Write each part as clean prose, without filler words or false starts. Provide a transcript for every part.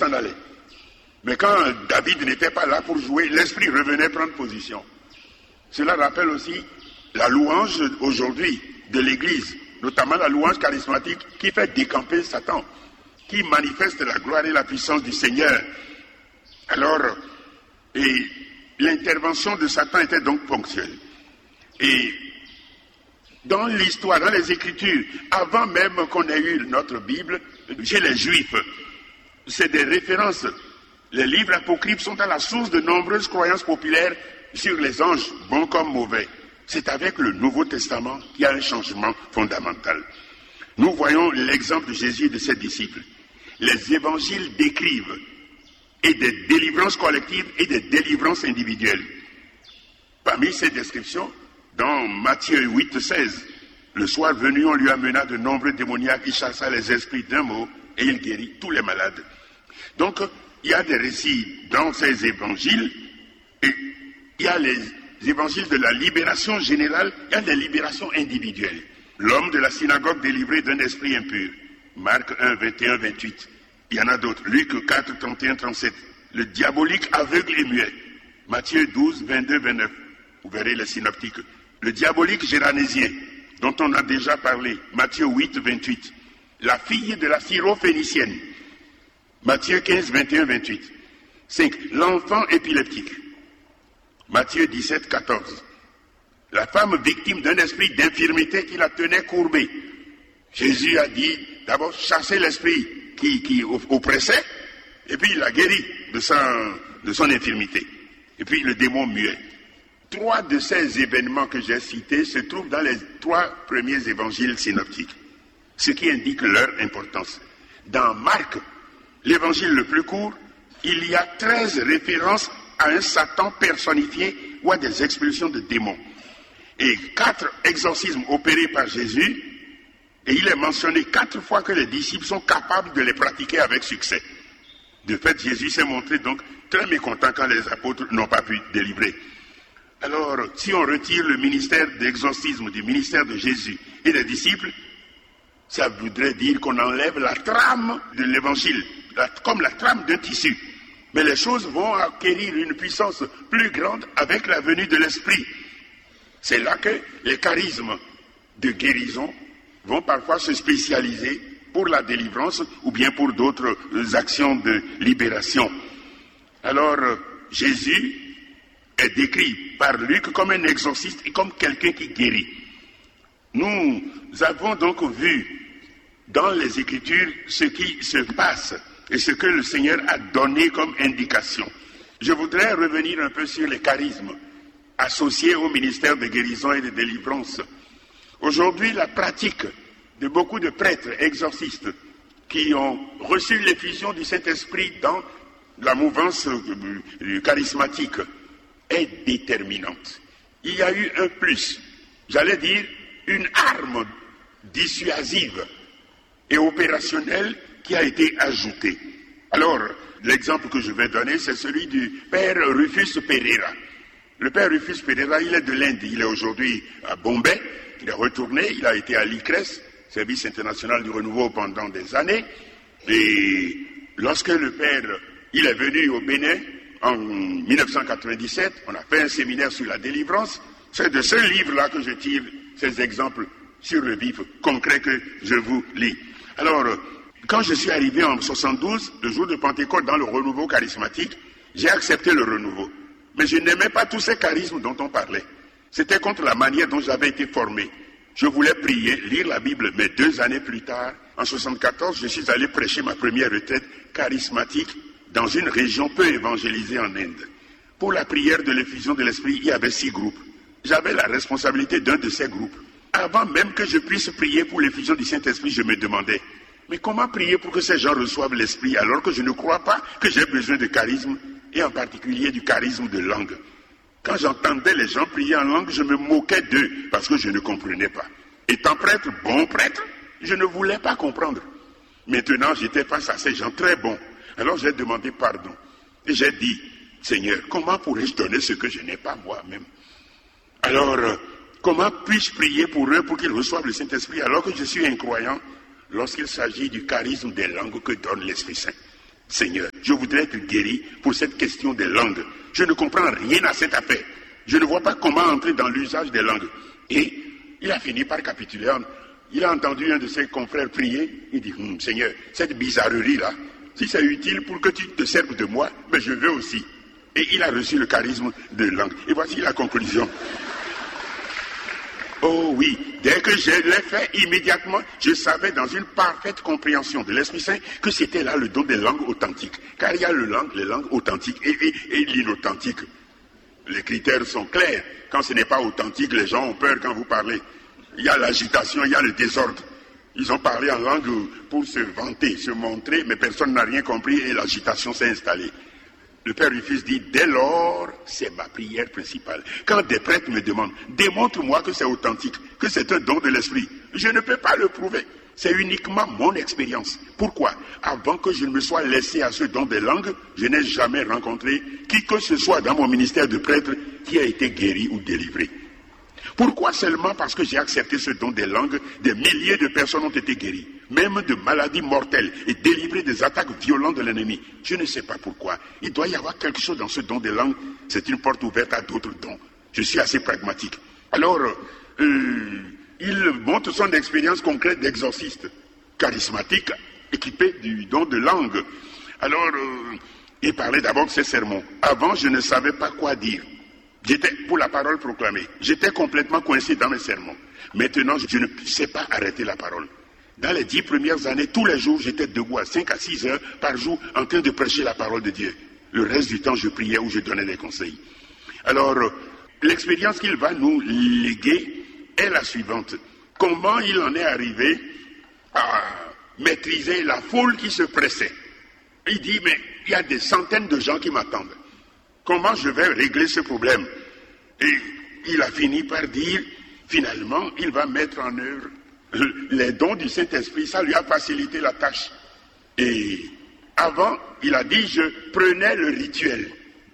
s'en allait. Mais quand David n'était pas là pour jouer, l'Esprit revenait prendre position. Cela rappelle aussi la louange aujourd'hui de l'Église, notamment la louange charismatique qui fait décamper Satan, qui manifeste la gloire et la puissance du Seigneur. Alors, et l'intervention de Satan était donc ponctuelle. Et dans l'histoire, dans les Écritures, avant même qu'on ait eu notre Bible, chez les Juifs, c'est des références. Les livres apocryphes sont à la source de nombreuses croyances populaires sur les anges, bons comme mauvais. C'est avec le Nouveau Testament qu'il y a un changement fondamental. Nous voyons l'exemple de Jésus et de ses disciples. Les évangiles décrivent et des délivrances collectives et des délivrances individuelles. Parmi ces descriptions, dans Matthieu 8,16, le soir venu, on lui amena de nombreux démoniaques, il chassa les esprits d'un mot et il guérit tous les malades. Donc, il y a des récits dans ces évangiles, et il y a les évangiles de la libération générale, il y a des libérations individuelles. L'homme de la synagogue délivré d'un esprit impur, Marc 1, 21, 28. Il y en a d'autres, Luc 4, 31, 37. Le diabolique aveugle et muet, Matthieu 12, 22, 29. Vous verrez les synoptiques. Le diabolique géranésien, dont on a déjà parlé, Matthieu 8, 28. La fille de la syrophénicienne, Matthieu 15, 21, 28. 5. L'enfant épileptique, Matthieu 17, 14. La femme victime d'un esprit d'infirmité qui la tenait courbée. Jésus a dit, d'abord, chasser l'esprit qui oppressait, et puis il l'a guéri de son infirmité. Et puis le démon muet. 3 de ces événements que j'ai cités se trouvent dans les 3 premiers évangiles synoptiques, ce qui indique leur importance. Dans Marc, l'évangile le plus court, il y a 13 références à un Satan personnifié ou à des expulsions de démons. Et 4 exorcismes opérés par Jésus, et il est mentionné 4 fois que les disciples sont capables de les pratiquer avec succès. De fait, Jésus s'est montré donc très mécontent quand les apôtres n'ont pas pu délivrer. Alors, si on retire le ministère d'exorcisme du ministère de Jésus et des disciples, ça voudrait dire qu'on enlève la trame de l'évangile, comme la trame d'un tissu. Mais les choses vont acquérir une puissance plus grande avec la venue de l'Esprit. C'est là que les charismes de guérison vont parfois se spécialiser pour la délivrance ou bien pour d'autres actions de libération. Alors, Jésus est décrit par Luc comme un exorciste et comme quelqu'un qui guérit. Nous avons donc vu dans les Écritures ce qui se passe et ce que le Seigneur a donné comme indication. Je voudrais revenir un peu sur les charismes associés au ministère de guérison et de délivrance. Aujourd'hui, la pratique de beaucoup de prêtres exorcistes qui ont reçu l'effusion du Saint-Esprit dans la mouvance charismatique est déterminante. Il y a eu un plus, j'allais dire une arme dissuasive et opérationnelle qui a été ajoutée. Alors, l'exemple que je vais donner, c'est celui du père Rufus Pereira. Le père Rufus Pereira, il est de l'Inde, il est aujourd'hui à Bombay, il est retourné, il a été à l'ICRES, Service international du renouveau pendant des années, et lorsque le père, il est venu au Bénin en 1997, on a fait un séminaire sur la délivrance, c'est de ce livre-là que je tire ces exemples sur le vif, concret que je vous lis. Alors, quand je suis arrivé en 72, le jour de Pentecôte, dans le renouveau charismatique, j'ai accepté le renouveau. Mais je n'aimais pas tous ces charismes dont on parlait. C'était contre la manière dont j'avais été formé. Je voulais prier, lire la Bible, mais 2 années plus tard, en 74, je suis allé prêcher ma première retraite charismatique dans une région peu évangélisée en Inde. Pour la prière de l'effusion de l'Esprit, il y avait 6 groupes. J'avais la responsabilité d'un de ces groupes. Avant même que je puisse prier pour l'effusion du Saint-Esprit, je me demandais, mais comment prier pour que ces gens reçoivent l'Esprit alors que je ne crois pas que j'ai besoin de charisme, et en particulier du charisme de langue. Quand j'entendais les gens prier en langue, je me moquais d'eux parce que je ne comprenais pas. Étant prêtre, bon prêtre, je ne voulais pas comprendre. Maintenant, j'étais face à ces gens très bons. Alors j'ai demandé pardon. Et j'ai dit, Seigneur, comment pourrais-je donner ce que je n'ai pas moi-même? Alors, comment puis-je prier pour eux pour qu'ils reçoivent le Saint-Esprit alors que je suis incroyant lorsqu'il s'agit du charisme des langues que donne l'Esprit Saint? Seigneur, je voudrais être guéri pour cette question des langues. Je ne comprends rien à cette affaire. Je ne vois pas comment entrer dans l'usage des langues. Et il a fini par capituler. Il a entendu un de ses confrères prier. Il dit, Seigneur, cette bizarrerie-là, si c'est utile pour que tu te serves de moi, ben je veux aussi. Et il a reçu le charisme de langue. Et voici la conclusion. Oh oui, dès que je l'ai fait, immédiatement, je savais dans une parfaite compréhension de l'Esprit Saint que c'était là le don des langues authentiques. Car il y a les langues authentiques et l'inauthentique. Les critères sont clairs. Quand ce n'est pas authentique, les gens ont peur quand vous parlez. Il y a l'agitation, il y a le désordre. Ils ont parlé en langue pour se vanter, se montrer, mais personne n'a rien compris et l'agitation s'est installée. Le Père Rufus dit, dès lors, c'est ma prière principale. Quand des prêtres me demandent, démontre-moi que c'est authentique, que c'est un don de l'Esprit, je ne peux pas le prouver. C'est uniquement mon expérience. Pourquoi? Avant que je ne me sois laissé à ce don des langues, je n'ai jamais rencontré qui que ce soit dans mon ministère de prêtre qui a été guéri ou délivré. Pourquoi seulement parce que j'ai accepté ce don des langues, des milliers de personnes ont été guéries, même de maladies mortelles et délivrées des attaques violentes de l'ennemi. Je ne sais pas pourquoi. Il doit y avoir quelque chose dans ce don des langues. C'est une porte ouverte à d'autres dons. Je suis assez pragmatique. Alors, il montre son expérience concrète d'exorciste, charismatique, équipé du don de langue. Alors, il parlait d'abord de ses sermons. Avant, je ne savais pas quoi dire. J'étais pour la parole proclamée. J'étais complètement coincé dans mes sermons. Maintenant, je ne sais pas arrêter la parole. Dans les 10 premières années, tous les jours, j'étais debout à 5 à 6 heures par jour en train de prêcher la parole de Dieu. Le reste du temps, je priais ou je donnais des conseils. Alors, l'expérience qu'il va nous léguer est la suivante. Comment il en est arrivé à maîtriser la foule qui se pressait? Il dit, mais il y a des centaines de gens qui m'attendent. Comment je vais régler ce problème? Et il a fini par dire, finalement, il va mettre en œuvre les dons du Saint-Esprit. Ça lui a facilité la tâche. Et avant, il a dit, je prenais le rituel.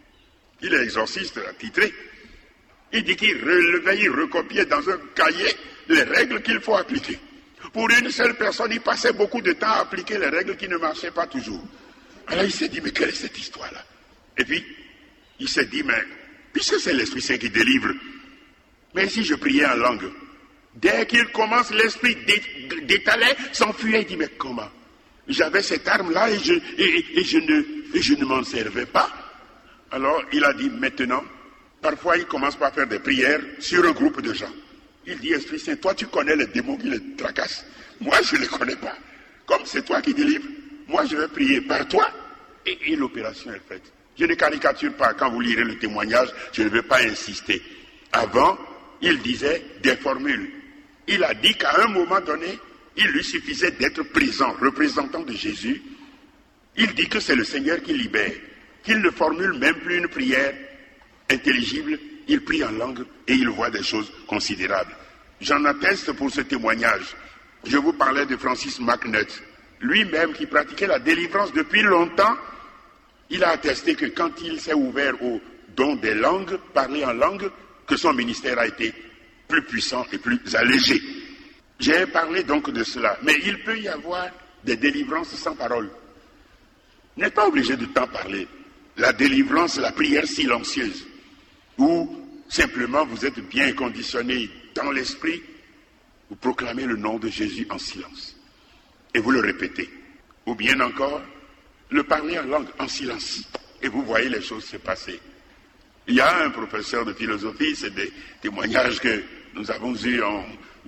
Il est exorciste attitré. Il dit qu'il relevait, il recopiait dans un cahier les règles qu'il faut appliquer. Pour une seule personne, il passait beaucoup de temps à appliquer les règles qui ne marchaient pas toujours. Alors il s'est dit, mais quelle est cette histoire-là? Et puis, il s'est dit, mais puisque c'est l'Esprit Saint qui délivre, mais si je priais en langue, dès qu'il commence, l'Esprit d'étalait, s'enfuyait, il dit, mais comment? J'avais cette arme-là et je ne m'en servais pas. Alors il a dit, maintenant, parfois il commence par faire des prières sur un groupe de gens. Il dit, Esprit Saint, toi tu connais les démons qui les tracassent. Moi je ne les connais pas. Comme c'est toi qui délivres, moi je vais prier par toi et l'opération est faite. Je ne caricature pas, quand vous lirez le témoignage, je ne vais pas insister. Avant, il disait des formules. Il a dit qu'à un moment donné, il lui suffisait d'être présent, représentant de Jésus. Il dit que c'est le Seigneur qui libère, qu'il ne formule même plus une prière intelligible, il prie en langue et il voit des choses considérables. J'en atteste pour ce témoignage. Je vous parlais de Francis MacNutt, lui-même qui pratiquait la délivrance depuis longtemps. Il a attesté que quand il s'est ouvert au don des langues, parler en langue, que son ministère a été plus puissant et plus allégé. J'ai parlé donc de cela, mais il peut y avoir des délivrances sans parole. Vous n'êtes pas obligé de tant parler. La délivrance, la prière silencieuse, où simplement vous êtes bien conditionné dans l'esprit, vous proclamez le nom de Jésus en silence, et vous le répétez. Ou bien encore, le parler en langue en silence, et vous voyez les choses se passer. Il y a un professeur de philosophie, c'est des témoignages que nous avons eus en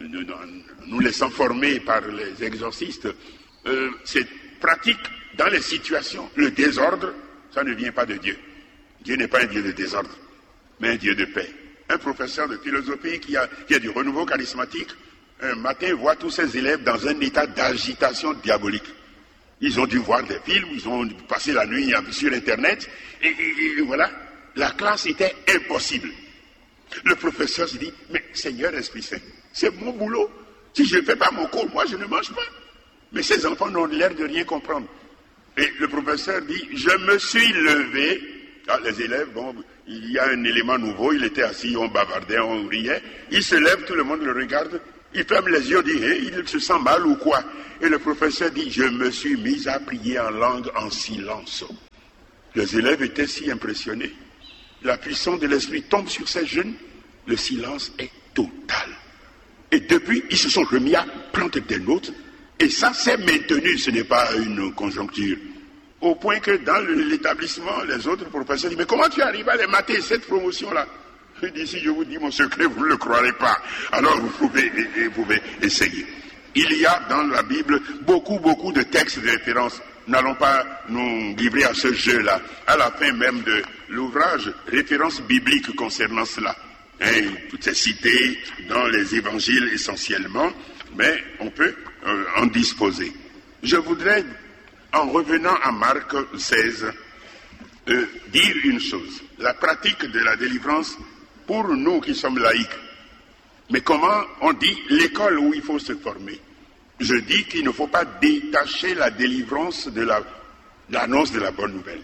nous laissant former par les exorcistes. C'est pratique dans les situations. Le désordre, ça ne vient pas de Dieu. Dieu n'est pas un Dieu de désordre, mais un Dieu de paix. Un professeur de philosophie qui a du renouveau charismatique, un matin voit tous ses élèves dans un état d'agitation diabolique. Ils ont dû voir des films, ils ont passé la nuit sur Internet, et voilà, la classe était impossible. Le professeur se dit, mais Seigneur Esprit Saint, c'est mon boulot. Si je ne fais pas mon cours, moi je ne mange pas. Mais ces enfants n'ont l'air de rien comprendre. Et le professeur dit, je me suis levé. Ah, les élèves, bon, il y a un élément nouveau, il était assis, on bavardait, on riait. Il se lève, tout le monde le regarde. Il ferme les yeux, dit, il se sent mal ou quoi? Et le professeur dit, je me suis mis à prier en langue en silence. Les élèves étaient si impressionnés. La puissance de l'esprit tombe sur ces jeunes, le silence est total. Et depuis, ils se sont remis à prendre des notes, et ça s'est maintenu, ce n'est pas une conjoncture. Au point que dans l'établissement, les autres professeurs disent, mais comment tu arrives à les mater, cette promotion-là? Je dis, si je vous dis mon secret, vous ne le croirez pas. Alors vous pouvez essayer. Il y a dans la Bible beaucoup de textes de référence. Nous n'allons pas nous livrer à ce jeu-là. À la fin même de l'ouvrage, références bibliques concernant cela. Tout est cité dans les évangiles essentiellement, mais on peut en disposer. Je voudrais, en revenant à Marc 16, dire une chose. La pratique de la délivrance, pour nous qui sommes laïcs, mais comment on dit l'école où il faut se former? Je dis qu'il ne faut pas détacher la délivrance de l'annonce de la bonne nouvelle.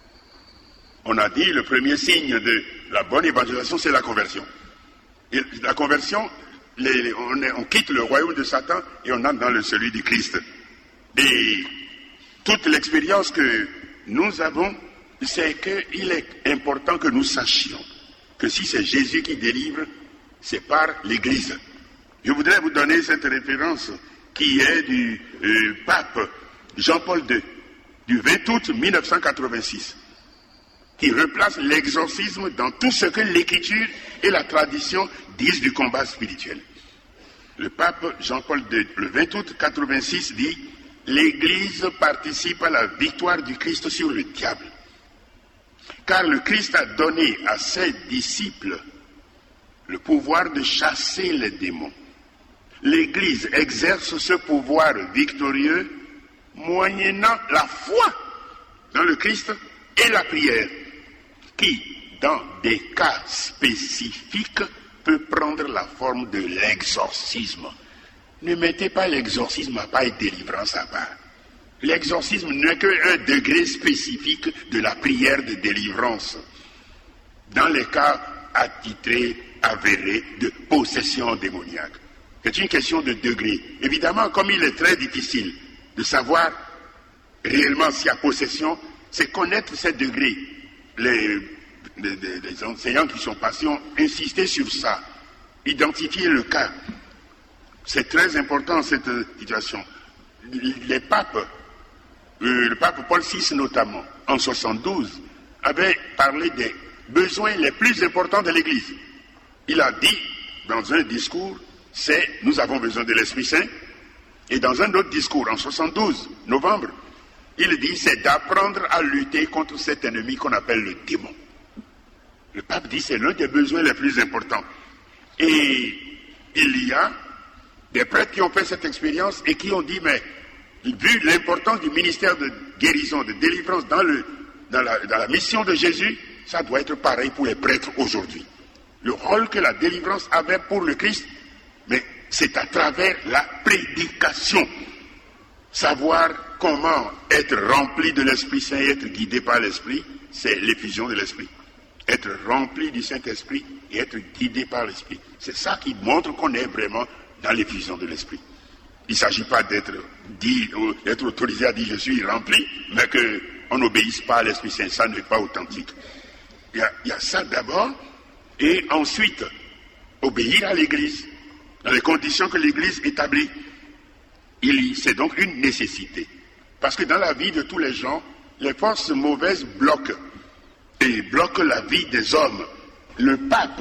On a dit le premier signe de la bonne évangélisation, c'est la conversion. Et la conversion, on quitte le royaume de Satan et on entre dans celui du Christ. Et toute l'expérience que nous avons, c'est qu'il est important que nous sachions que si c'est Jésus qui délivre, c'est par l'Église. Je voudrais vous donner cette référence qui est du pape Jean-Paul II, du 20 août 1986, qui replace l'exorcisme dans tout ce que l'Écriture et la tradition disent du combat spirituel. Le pape Jean-Paul II, le 20 août 1986, dit « L'Église participe à la victoire du Christ sur le diable. Car le Christ a donné à ses disciples le pouvoir de chasser les démons. L'Église exerce ce pouvoir victorieux moyennant la foi dans le Christ et la prière, qui, dans des cas spécifiques, peut prendre la forme de l'exorcisme. » Ne mettez pas l'exorcisme à part et délivrance à part. L'exorcisme n'est qu'un degré spécifique de la prière de délivrance. Dans les cas attitrés, avérés de possession démoniaque. C'est une question de degré. Évidemment, comme il est très difficile de savoir réellement s'il y a possession, c'est connaître ces degrés. Les enseignants qui sont passés ont insisté sur ça. Identifier le cas. C'est très important cette situation. Les papes, le pape Paul VI notamment, en 72, avait parlé des besoins les plus importants de l'Église. Il a dit dans un discours, nous avons besoin de l'Esprit Saint. Et dans un autre discours, en 72 novembre, il dit c'est d'apprendre à lutter contre cet ennemi qu'on appelle le démon. Le pape dit c'est l'un des besoins les plus importants. Et il y a des prêtres qui ont fait cette expérience et qui ont dit mais vu l'importance du ministère de guérison, de délivrance dans la mission de Jésus, ça doit être pareil pour les prêtres aujourd'hui. Le rôle que la délivrance avait pour le Christ, mais c'est à travers la prédication. Savoir comment être rempli de l'Esprit Saint et être guidé par l'Esprit, c'est l'effusion de l'Esprit. Être rempli du Saint-Esprit et être guidé par l'Esprit. C'est ça qui montre qu'on est vraiment dans l'effusion de l'Esprit. Il ne s'agit pas d'être autorisé à dire je suis rempli, mais qu'on n'obéisse pas à l'Esprit Saint. Ça n'est pas authentique. Il y a ça d'abord, et ensuite, obéir à l'Église, dans les conditions que l'Église établit. C'est donc une nécessité. Parce que dans la vie de tous les gens, les forces mauvaises bloquent la vie des hommes. Le pape,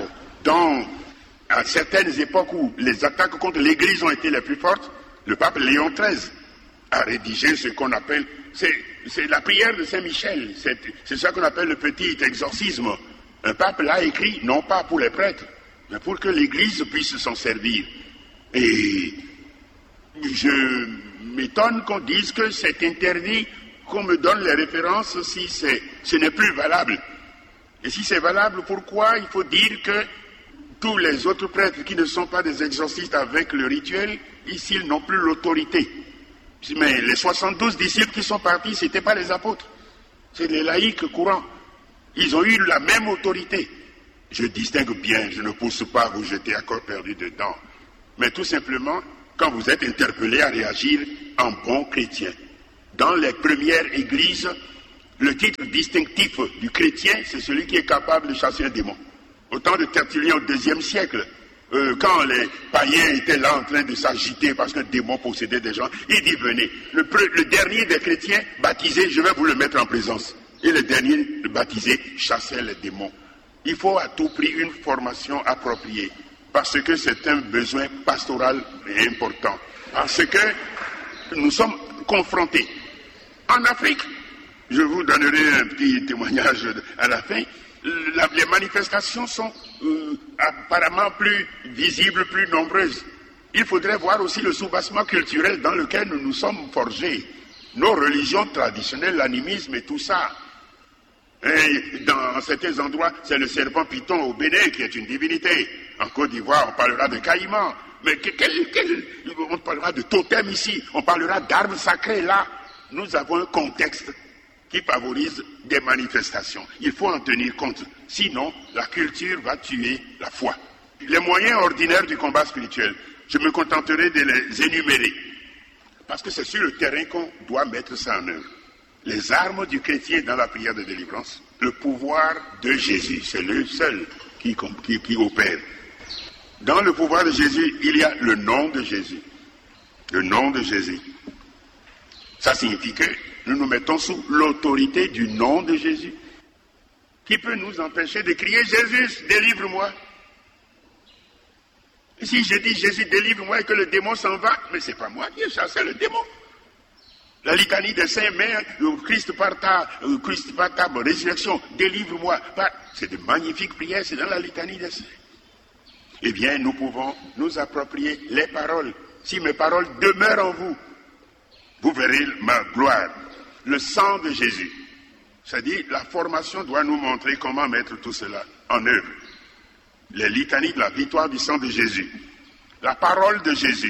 à certaines époques où les attaques contre l'Église ont été les plus fortes, le pape Léon XIII a rédigé ce qu'on appelle, c'est la prière de Saint-Michel, c'est ça qu'on appelle le petit exorcisme. Un pape l'a écrit, non pas pour les prêtres, mais pour que l'Église puisse s'en servir. Et je m'étonne qu'on dise que c'est interdit, qu'on me donne les références si ce n'est plus valable. Et si c'est valable, pourquoi il faut dire que tous les autres prêtres qui ne sont pas des exorcistes avec le rituel, ici, ils n'ont plus l'autorité. Mais les 72 disciples qui sont partis, ce n'étaient pas les apôtres. C'est les laïcs courants. Ils ont eu la même autorité. Je distingue bien, je ne pousse pas à vous jeter à corps perdu dedans. mais tout simplement quand vous êtes interpellé à réagir en bon chrétien. Dans les premières églises, le titre distinctif du chrétien, c'est celui qui est capable de chasser un démon. Au temps de Tertullien au IIe siècle, quand les païens étaient là en train de s'agiter parce qu'un démon possédait des gens, il dit venez, le dernier des chrétiens baptisé, je vais vous le mettre en présence. Et le dernier baptisé chassait les démons. Il faut à tout prix une formation appropriée, parce que c'est un besoin pastoral important. Parce que nous sommes confrontés. En Afrique, je vous donnerai un petit témoignage à la fin, les manifestations sont apparemment plus visibles, plus nombreuses. Il faudrait voir aussi le soubassement culturel dans lequel nous nous sommes forgés. Nos religions traditionnelles, l'animisme et tout ça. Et dans certains endroits, c'est le serpent Python au Bénin qui est une divinité. En Côte d'Ivoire, on parlera de caïman. Mais on parlera de totem ici. On parlera d'arbres sacrés là. Nous avons un contexte qui favorise des manifestations. Il faut en tenir compte. Sinon, la culture va tuer la foi. Les moyens ordinaires du combat spirituel, je me contenterai de les énumérer. Parce que c'est sur le terrain qu'on doit mettre ça en œuvre. Les armes du chrétien dans la prière de délivrance, le pouvoir de Jésus, c'est le seul qui opère. Dans le pouvoir de Jésus, il y a le nom de Jésus. Le nom de Jésus. Ça signifie que nous nous mettons sous l'autorité du nom de Jésus. Qui peut nous empêcher de crier « Jésus, délivre-moi » ? Et si je dis « Jésus, délivre-moi » et que le démon s'en va, mais ce n'est pas moi qui ai chassé le démon. La litanie des saints, mais Christ par ta résurrection, délivre-moi. C'est de magnifiques prières, c'est dans la litanie des saints. Eh bien, nous pouvons nous approprier les paroles. Si mes paroles demeurent en vous, vous verrez ma gloire. Le sang de Jésus. C'est-à-dire, la formation doit nous montrer comment mettre tout cela en œuvre. Les litanies de la victoire du sang de Jésus. La parole de Jésus.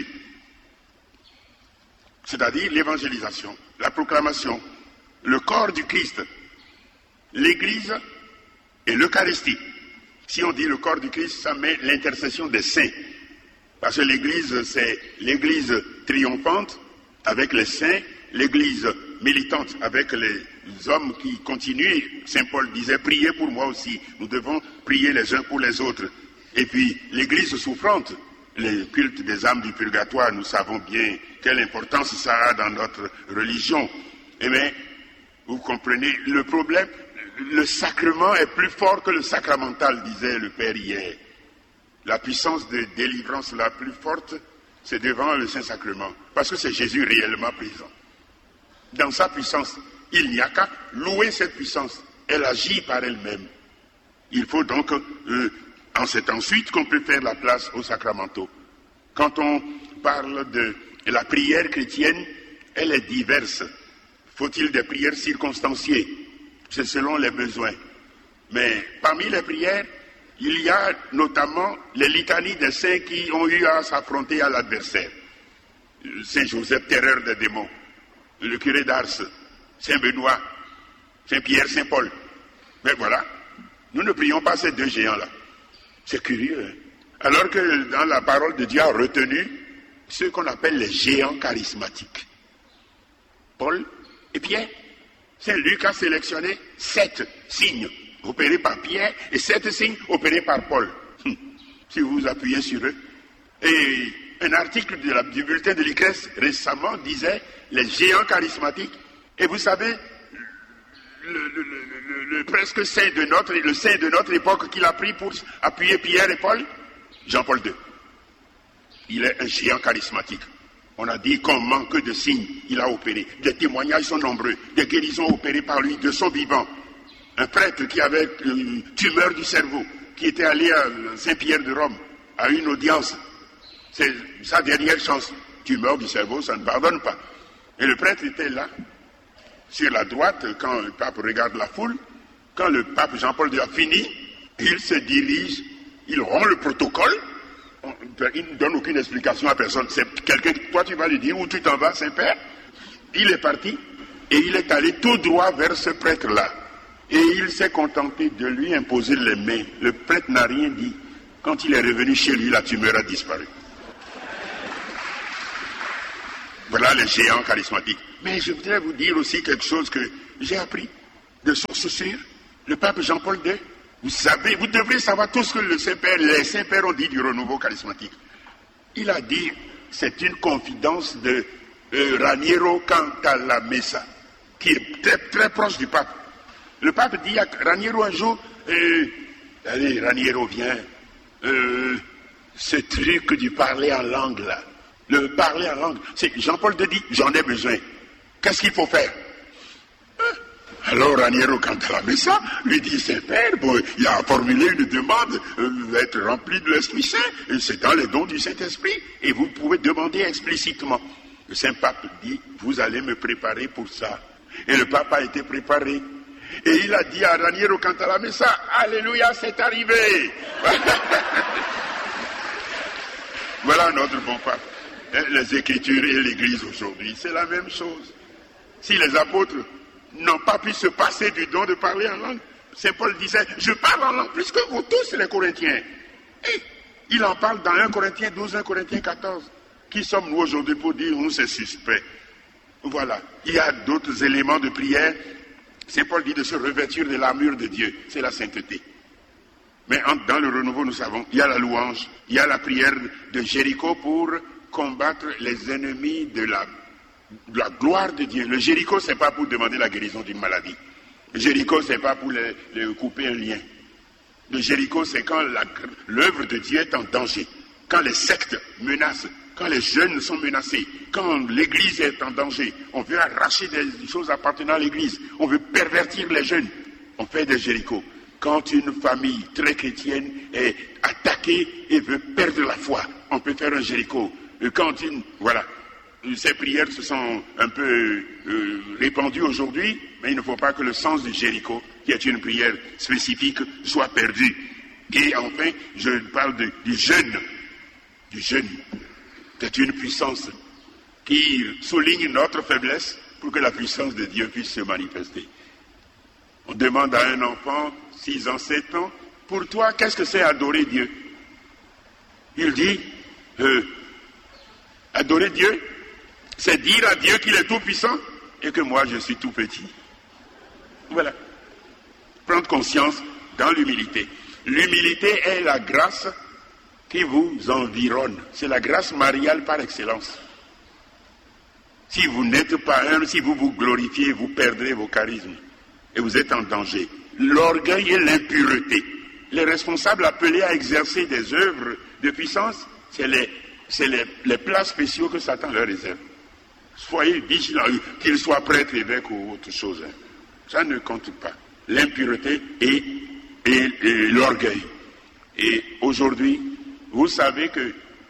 C'est-à-dire l'évangélisation, la proclamation, le corps du Christ, l'Église et l'Eucharistie. Si on dit le corps du Christ, ça met l'intercession des saints. Parce que l'Église, c'est l'Église triomphante avec les saints, l'Église militante avec les hommes qui continuent. Saint Paul disait, priez pour moi aussi. Nous devons prier les uns pour les autres. Et puis, l'Église souffrante, les cultes des âmes du purgatoire, nous savons bien quelle importance ça a dans notre religion. Eh bien, vous comprenez, le problème, le sacrement est plus fort que le sacramental, disait le Père hier. La puissance de délivrance la plus forte, c'est devant le Saint-Sacrement, parce que c'est Jésus réellement présent. Dans sa puissance, il n'y a qu'à louer cette puissance. Elle agit par elle-même. Il faut donc, c'est ensuite qu'on peut faire la place aux sacramentaux. Quand on parle de la prière chrétienne, elle est diverse. Faut-il des prières circonstanciées? C'est selon les besoins. Mais parmi les prières, il y a notamment les litanies des saints qui ont eu à s'affronter à l'adversaire. Saint Joseph, terreur des démons. Le curé d'Ars, Saint Benoît, Saint Pierre, Saint Paul. Mais voilà, nous ne prions pas ces deux géants-là. C'est curieux, hein? Alors que dans la parole de Dieu a retenu ceux qu'on appelle les géants charismatiques. Paul et Pierre. Saint Luc a sélectionné 7 signes opérés par Pierre et 7 signes opérés par Paul. Si vous vous appuyez sur eux. Et un article du bulletin de l'ICRES récemment disait les géants charismatiques. Et vous savez, le presque saint de notre époque qu'il a pris pour appuyer Pierre et Paul, Jean-Paul II. Il est un géant charismatique. On a dit qu'on manque de signes, il a opéré. Des témoignages sont nombreux, des guérisons opérées par lui de son vivant. Un prêtre qui avait une tumeur du cerveau, qui était allé à Saint-Pierre de Rome, à une audience. C'est sa dernière chance. Tumeur du cerveau, ça ne pardonne pas. Et le prêtre était là, sur la droite, quand le pape regarde la foule. Quand le pape Jean-Paul II a fini, il se dirige, il rompt le protocole. Il ne donne aucune explication à personne. C'est quelqu'un, toi tu vas lui dire où tu t'en vas, Saint-Père. Il est parti et il est allé tout droit vers ce prêtre-là. Et il s'est contenté de lui imposer les mains. Le prêtre n'a rien dit. Quand il est revenu chez lui, la tumeur a disparu. Voilà les géants charismatiques. Mais je voudrais vous dire aussi quelque chose que j'ai appris de sources sûres. Le pape Jean-Paul II, vous savez, vous devrez savoir tout ce que les saints-pères ont dit du renouveau charismatique. Il a dit, c'est une confidence de Raniero Cantalamessa, qui est très, très proche du pape. Le pape dit à Raniero un jour, allez, Raniero, viens, ce truc du parler en langue là, le parler en langue, c'est Jean-Paul II dit, j'en ai besoin. Qu'est-ce qu'il faut faire? Alors Raniero Cantalamessa lui dit, Saint-Père, bon, il a formulé une demande, être rempli de l'Esprit Saint, et c'est dans les dons du Saint-Esprit, et vous pouvez demander explicitement. Le Saint-Pape dit, vous allez me préparer pour ça. Et le pape a été préparé. Et il a dit à Raniero Cantalamessa, alléluia, c'est arrivé. Voilà notre bon pape. Les Écritures et l'Église aujourd'hui, c'est la même chose. Si les apôtres n'ont pas pu se passer du don de parler en langue, Saint Paul disait, je parle en langue plus que vous tous les Corinthiens. Et il en parle dans 1 Corinthiens 12, 1 Corinthiens 14. Qui sommes-nous aujourd'hui pour dire, nous c'est suspect? Voilà. Il y a d'autres éléments de prière. Saint Paul dit de se revêtir de l'armure de Dieu. C'est la sainteté. Mais dans le renouveau, nous savons, il y a la louange, il y a la prière de Jéricho pour combattre les ennemis de la gloire de Dieu. Le Jéricho, c'est pas pour demander la guérison d'une maladie. Le Jéricho, c'est pas pour couper un lien. Le Jéricho, c'est quand l'œuvre de Dieu est en danger. Quand les sectes menacent, quand les jeunes sont menacés, quand l'Église est en danger, on veut arracher des choses appartenant à l'Église, on veut pervertir les jeunes, on fait des Jérichos. Quand une famille très chrétienne est attaquée et veut perdre la foi, on peut faire un Jéricho. Voilà, ces prières se sont un peu répandues aujourd'hui, mais il ne faut pas que le sens du Jéricho, qui est une prière spécifique, soit perdu. Et enfin, je parle du jeûne. Du jeûne. C'est une puissance qui souligne notre faiblesse pour que la puissance de Dieu puisse se manifester. On demande à un enfant, 6 ans, 7 ans, pour toi, qu'est-ce que c'est adorer Dieu? Il dit, adorer Dieu, c'est dire à Dieu qu'il est tout puissant et que moi je suis tout petit. Voilà. Prendre conscience dans l'humilité. L'humilité est la grâce qui vous environne. C'est la grâce mariale par excellence. Si vous n'êtes pas humble, si vous vous glorifiez, vous perdrez vos charismes et vous êtes en danger. L'orgueil et l'impureté. Les responsables appelés à exercer des œuvres de puissance, c'est les plats spéciaux que Satan leur réserve. Soyez vigilants, qu'ils soient prêtres, évêques ou autre chose. Ça ne compte pas. L'impureté et l'orgueil. Et aujourd'hui, vous savez que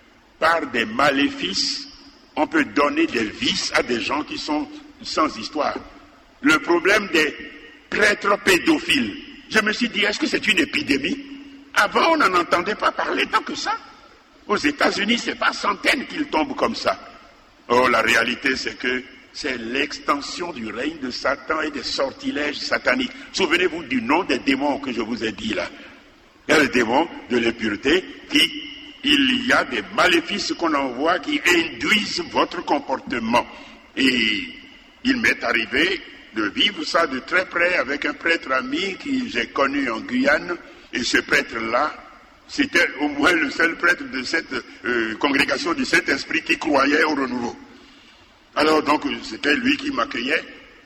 par des maléfices, on peut donner des vices à des gens qui sont sans histoire. Le problème des prêtres pédophiles, je me suis dit, est-ce que c'est une épidémie? Avant, on n'en entendait pas parler tant que ça. Aux États-Unis, c'est pas centaines qu'ils tombent comme ça. Oh, la réalité, c'est que c'est l'extension du règne de Satan et des sortilèges sataniques. Souvenez-vous du nom des démons que je vous ai dit là. Il y a le démon de l'impureté il y a des maléfices qu'on envoie qui induisent votre comportement. Et il m'est arrivé de vivre ça de très près avec un prêtre ami que j'ai connu en Guyane. Et ce prêtre-là, c'était au moins le seul prêtre de cette congrégation du Saint-Esprit qui croyait au renouveau. Alors donc, c'était lui qui m'accueillait.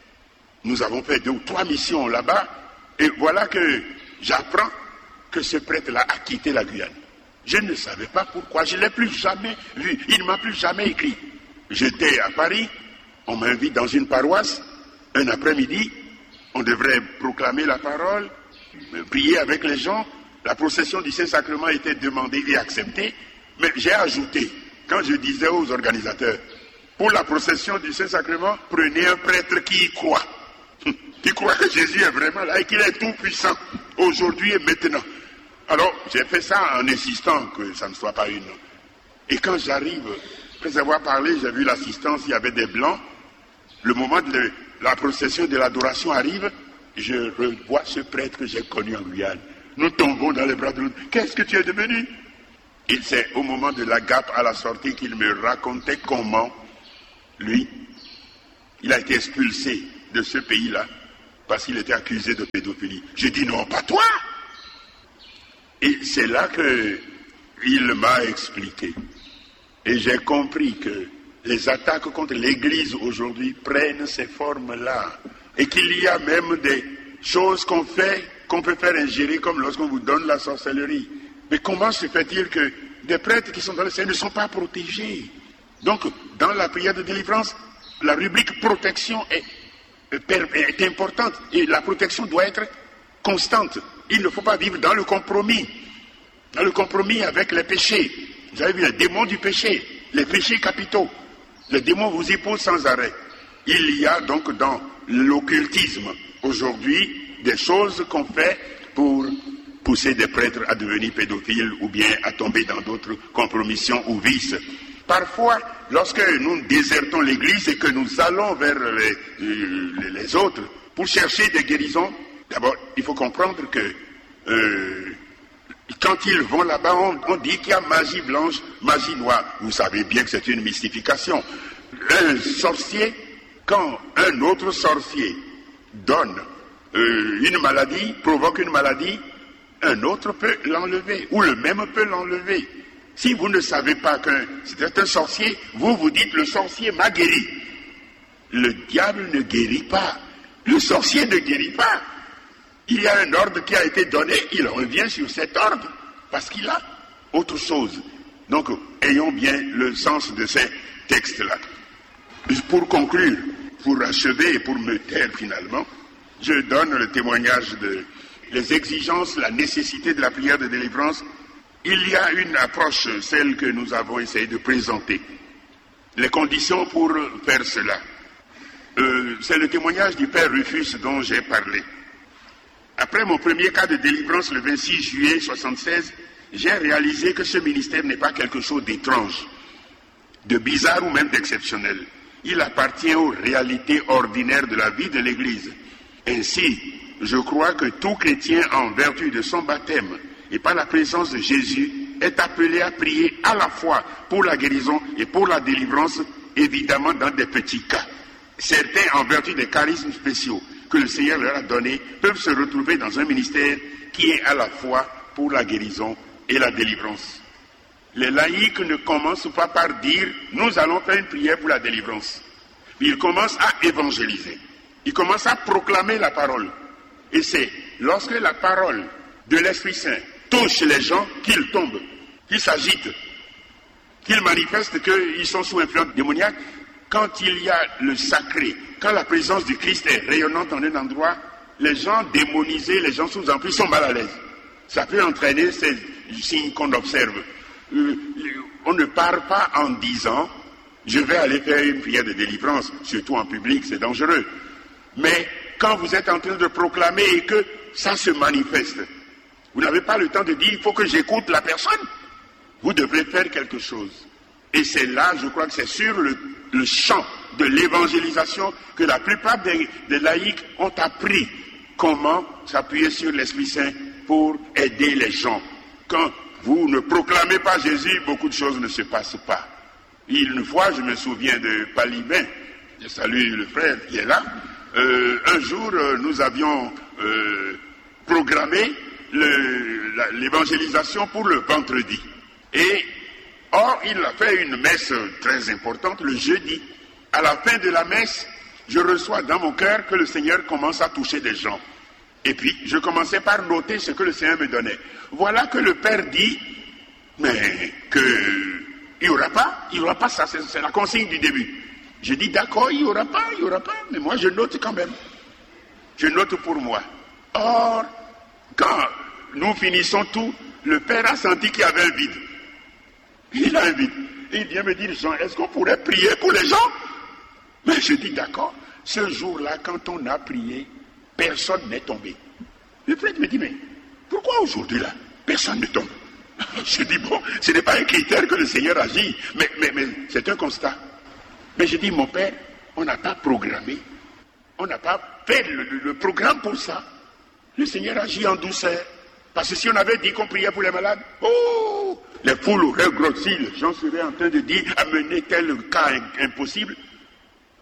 Nous avons fait 2 ou 3 missions là-bas. Et voilà que j'apprends que ce prêtre-là a quitté la Guyane. Je ne savais pas pourquoi, je ne l'ai plus jamais vu, il ne m'a plus jamais écrit. J'étais à Paris, on m'invite dans une paroisse, un après-midi, on devrait proclamer la parole, prier avec les gens, la procession du Saint-Sacrement était demandée et acceptée, mais j'ai ajouté, quand je disais aux organisateurs, pour la procession du Saint-Sacrement, prenez un prêtre qui y croit, qui croit que Jésus est vraiment là et qu'il est tout puissant, aujourd'hui et maintenant. Alors, j'ai fait ça en insistant que ça ne soit pas une. Et quand j'arrive, après avoir parlé, j'ai vu l'assistance, il y avait des blancs. Le moment de la procession de l'adoration arrive, je revois ce prêtre que j'ai connu en Guyane. Nous tombons dans les bras de l'autre. Qu'est-ce que tu es devenu? Et c'est au moment de la gape à la sortie qu'il me racontait comment lui, il a été expulsé de ce pays-là parce qu'il était accusé de pédophilie. Je dis non, pas toi. Et c'est là qu'il m'a expliqué. Et j'ai compris que les attaques contre l'Église aujourd'hui prennent ces formes-là. Et qu'il y a même des choses qu'on peut faire ingérer comme lorsqu'on vous donne la sorcellerie. Mais comment se fait-il que des prêtres qui sont dans le ciel ne sont pas protégés? Donc, dans la prière de délivrance, la rubrique protection est importante. Et la protection doit être constante. Il ne faut pas vivre dans le compromis. Dans le compromis avec les péchés. Vous avez vu les démons du péché, les péchés capitaux. Les démons vous épousent sans arrêt. Il y a donc dans l'occultisme aujourd'hui des choses qu'on fait pour pousser des prêtres à devenir pédophiles ou bien à tomber dans d'autres compromissions ou vices. Parfois, lorsque nous désertons l'Église et que nous allons vers les autres pour chercher des guérisons, d'abord, il faut comprendre que quand ils vont là-bas, on dit qu'il y a magie blanche, magie noire. Vous savez bien que c'est une mystification. Un sorcier, quand un autre sorcier donne une maladie, provoque une maladie, un autre peut l'enlever, ou le même peut l'enlever. Si vous ne savez pas que c'est un sorcier, vous dites le sorcier m'a guéri. Le diable ne guérit pas. Le sorcier ne guérit pas. Il y a un ordre qui a été donné, il revient sur cet ordre, parce qu'il a autre chose. Donc, ayons bien le sens de ces textes-là. Pour conclure, pour achever et pour me taire finalement, je donne le témoignage de les exigences, la nécessité de la prière de délivrance. Il y a une approche, celle que nous avons essayé de présenter. Les conditions pour faire cela. C'est le témoignage du père Rufus dont j'ai parlé. Après mon premier cas de délivrance le 26 juillet 1976, j'ai réalisé que ce ministère n'est pas quelque chose d'étrange, de bizarre ou même d'exceptionnel. Il appartient aux réalités ordinaires de la vie de l'Église. Ainsi, je crois que tout chrétien, en vertu de son baptême et par la présence de Jésus, est appelé à prier à la fois pour la guérison et pour la délivrance, évidemment dans des petits cas. Certains, en vertu des charismes spéciaux que le Seigneur leur a donnés, peuvent se retrouver dans un ministère qui est à la fois pour la guérison et la délivrance. Les laïcs ne commencent pas par dire « nous allons faire une prière pour la délivrance ». Ils commencent à évangéliser. Ils commencent à proclamer la parole. Et c'est lorsque la parole de l'Esprit Saint touche les gens qu'ils tombent, qu'ils s'agitent, qu'ils manifestent qu'ils sont sous influence démoniaque. Quand il y a le sacré, quand la présence du Christ est rayonnante en un endroit, les gens démonisés, les gens sous emprise sont mal à l'aise. Ça peut entraîner ces signes qu'on observe. On ne part pas en disant « je vais aller faire une prière de délivrance », surtout en public, c'est dangereux. Mais quand vous êtes en train de proclamer et que ça se manifeste, vous n'avez pas le temps de dire « il faut que j'écoute la personne ». Vous devrez faire quelque chose. Et c'est là, je crois que c'est sur le champ de l'évangélisation que la plupart des laïcs ont appris comment s'appuyer sur l'Esprit Saint pour aider les gens. Quand vous ne proclamez pas Jésus, beaucoup de choses ne se passent pas. Une fois, je me souviens de Palibin, je salue le frère qui est là, un jour, nous avions programmé l'évangélisation pour le vendredi. Et or, il a fait une messe très importante le jeudi. À la fin de la messe, je reçois dans mon cœur que le Seigneur commence à toucher des gens. Et puis, je commençais par noter ce que le Seigneur me donnait. Voilà que le Père dit, mais il n'y aura pas ça, c'est la consigne du début. Je dis, d'accord, il n'y aura pas, mais moi je note quand même. Je note pour moi. Or, quand nous finissons tout, le Père a senti qu'il y avait un vide. Il a un vide. Et il vient me dire, Jean, est-ce qu'on pourrait prier pour les gens? Mais je dis, d'accord. Ce jour-là, quand on a prié, personne n'est tombé. Le prêtre me dit, mais pourquoi aujourd'hui là, personne ne tombe? Je dis, bon, ce n'est pas un critère que le Seigneur agit, mais c'est un constat. Mais je dis, mon père, on n'a pas programmé, on n'a pas fait le programme pour ça. Le Seigneur agit en douceur. Parce que si on avait dit qu'on priait pour les malades, les foules auraient grossi, les gens seraient en train de dire, amener tel cas impossible.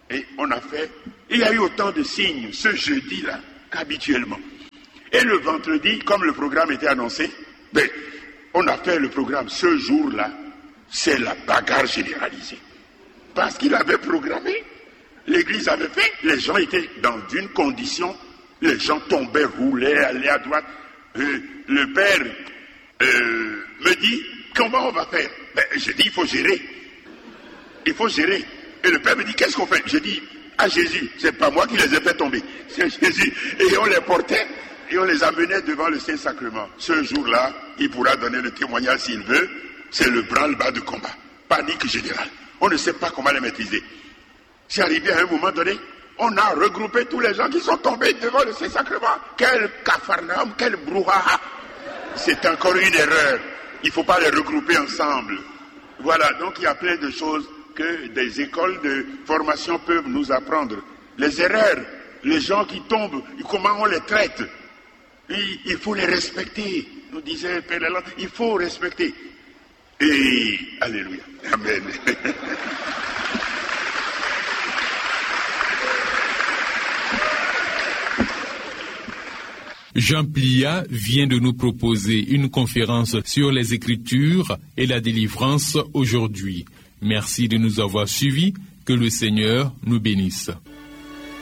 Et on a fait, il y a eu autant de signes ce jeudi-là qu'habituellement. Et le vendredi, comme le programme était annoncé, on a fait le programme. Ce jour-là, c'est la bagarre généralisée. Parce qu'il avait programmé, l'église avait fait, les gens étaient dans une condition, les gens tombaient, roulaient, allaient à droite. Le père me dit, comment on va faire? Je dis, il faut gérer. Il faut gérer. Et le père me dit, qu'est-ce qu'on fait? Je dis, à Jésus, c'est pas moi qui les ai fait tomber, c'est Jésus. Et on les portait et on les amenait devant le Saint-Sacrement. Ce jour-là, il pourra donner le témoignage s'il veut, c'est le branle-bas de combat. Panique générale. On ne sait pas comment les maîtriser. C'est arrivé à un moment donné, on a regroupé tous les gens qui sont tombés devant le Saint-Sacrement. Quel capharnaüm, quel brouhaha. C'est encore une erreur. Il ne faut pas les regrouper ensemble. Voilà, donc il y a plein de choses que des écoles de formation peuvent nous apprendre. Les erreurs, les gens qui tombent, comment on les traite. Il faut les respecter. Nous disait Père Lalande, il faut respecter. Et alléluia. Amen. Jean Plia vient de nous proposer une conférence sur les Écritures et la délivrance aujourd'hui. Merci de nous avoir suivis. Que le Seigneur nous bénisse.